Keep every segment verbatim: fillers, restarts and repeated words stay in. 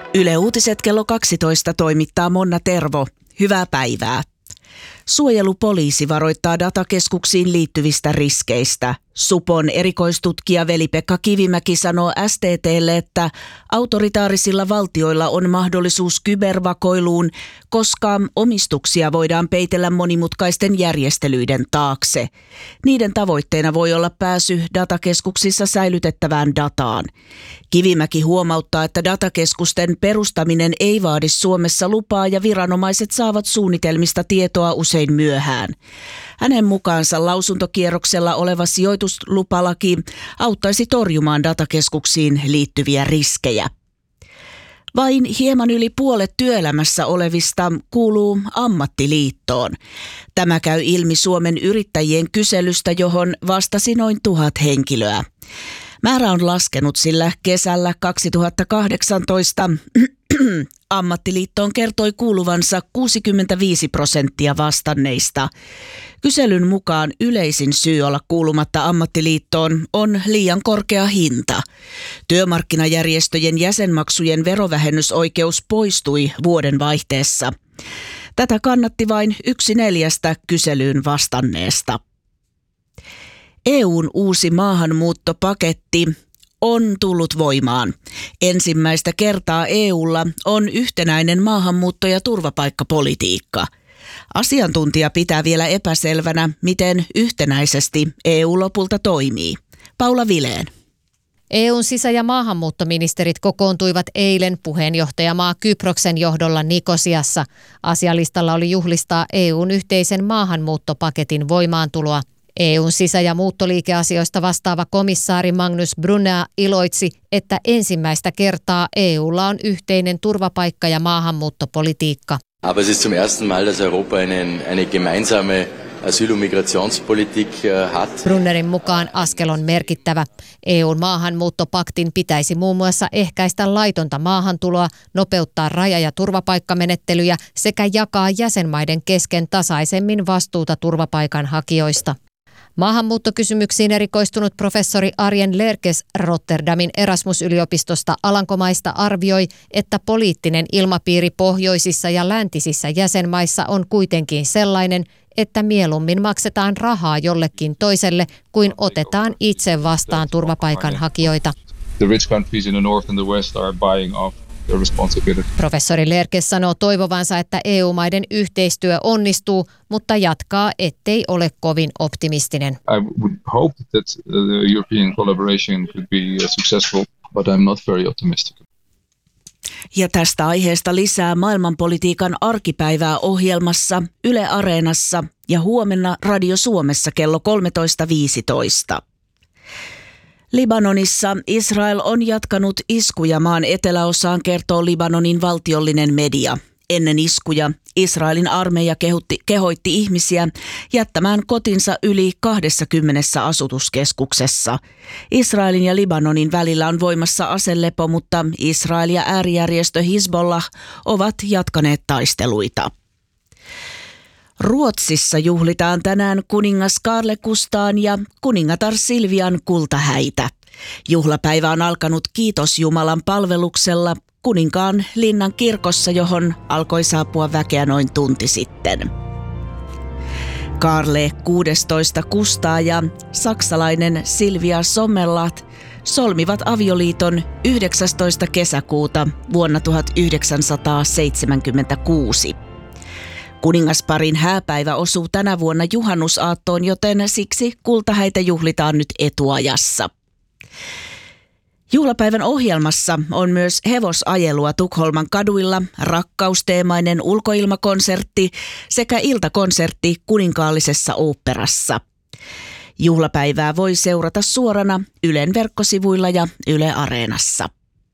Yle Uutiset kello kaksitoista toimittaa Monna Tervo. Hyvää päivää. Suojelupoliisi varoittaa datakeskuksiin liittyvistä riskeistä. Supon erikoistutkija Veli-Pekka Kivimäki sanoo S T T:lle, että autoritaarisilla valtioilla on mahdollisuus kybervakoiluun, koska omistuksia voidaan peitellä monimutkaisten järjestelyiden taakse. Niiden tavoitteena voi olla pääsy datakeskuksissa säilytettävään dataan. Kivimäki huomauttaa, että datakeskusten perustaminen ei vaadi Suomessa lupaa ja viranomaiset saavat suunnitelmista tietoa usein myöhään. Hänen mukaansa lausuntokierroksella oleva sijoituslupalaki auttaisi torjumaan datakeskuksiin liittyviä riskejä. Vain hieman yli puolet työelämässä olevista kuuluu ammattiliittoon. Tämä käy ilmi Suomen yrittäjien kyselystä, johon vastasi noin tuhat henkilöä. Määrä on laskenut, sillä kesällä kaksituhattakahdeksantoista ammattiliittoon kertoi kuuluvansa kuusikymmentäviisi prosenttia vastanneista. Kyselyn mukaan yleisin syy olla kuulumatta ammattiliittoon on liian korkea hinta. Työmarkkinajärjestöjen jäsenmaksujen verovähennysoikeus poistui vuoden vaihteessa. Tätä kannatti vain yksi neljästä kyselyyn vastanneesta. E U:n uusi maahanmuuttopaketti on tullut voimaan. Ensimmäistä kertaa E U:lla on yhtenäinen maahanmuutto- ja turvapaikkapolitiikka. Asiantuntija pitää vielä epäselvänä, miten yhtenäisesti E U lopulta toimii. Paula Vilén. E U:n sisä- ja maahanmuuttoministerit kokoontuivat eilen puheenjohtajamaa Kyproksen johdolla Nikosiassa. Asialistalla oli juhlistaa E U:n yhteisen maahanmuuttopaketin voimaantuloa. E U:n sisä- ja muuttoliikeasioista vastaava komissaari Magnus Brunea iloitsi, että ensimmäistä kertaa E U:lla on yhteinen turvapaikka- ja maahanmuuttopolitiikka. Aber es ist zum ersten Mal, dass Europa einen, eine gemeinsame Asyl- und Migrationspolitik hat. Brunnerin mukaan askel on merkittävä. E U:n maahanmuuttopaktin pitäisi muun muassa ehkäistä laitonta maahantuloa, nopeuttaa raja- ja turvapaikkamenettelyjä sekä jakaa jäsenmaiden kesken tasaisemmin vastuuta turvapaikanhakijoista. Maahanmuuttokysymyksiin erikoistunut professori Arjen Lerkes Rotterdamin Erasmus-yliopistosta Alankomaista arvioi, että poliittinen ilmapiiri pohjoisissa ja läntisissä jäsenmaissa on kuitenkin sellainen, että mieluummin maksetaan rahaa jollekin toiselle kuin otetaan itse vastaan turvapaikanhakijoita. The rich countries in the north and the west are buying off. Professori Lerkes sanoo toivovansa, että E U-maiden yhteistyö onnistuu, mutta jatkaa, ettei ole kovin optimistinen. I would hope that the European collaboration could be successful, but I'm not very optimistic. Ja tästä aiheesta lisää maailmanpolitiikan arkipäivää ohjelmassa Yle Areenassa ja huomenna Radio Suomessa kello kolmetoista viisitoista. Libanonissa Israel on jatkanut iskuja maan eteläosaan, kertoo Libanonin valtiollinen media. Ennen iskuja Israelin armeija kehotti, kehoitti ihmisiä jättämään kotinsa yli kaksikymmentä asutuskeskuksessa. Israelin ja Libanonin välillä on voimassa aselepo, mutta Israel ja äärijärjestö Hizbollah ovat jatkaneet taisteluita. Ruotsissa juhlitaan tänään kuningas Carl Gustaan ja kuningatar Silvian kultahäitä. Juhlapäivä on alkanut Kiitos Jumalan palveluksella kuninkaan linnan kirkossa, johon alkoi saapua väkeä noin tunti sitten. Carle kuudestoista Gustaa ja saksalainen Silvia Sommerlath solmivat avioliiton yhdeksästoista kesäkuuta vuonna tuhatyhdeksänsataaseitsemänkymmentäkuusi. Kuningasparin hääpäivä osuu tänä vuonna juhannusaattoon, joten siksi kultahäitä juhlitaan nyt etuajassa. Juhlapäivän ohjelmassa on myös hevosajelua Tukholman kaduilla, rakkausteemainen ulkoilmakonsertti sekä iltakonsertti Kuninkaallisessa oopperassa. Juhlapäivää voi seurata suorana Ylen verkkosivuilla ja Yle Areenassa.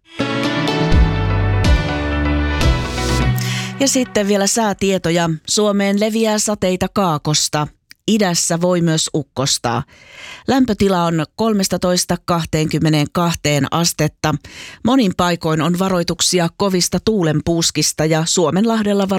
Ja sitten vielä säätietoja. Suomeen leviää sateita kaakosta. Idässä voi myös ukkostaa. Lämpötila on kolmetoista kaksikymmentäkaksi astetta. Monin paikoin on varoituksia kovista tuulenpuuskista ja Suomenlahdella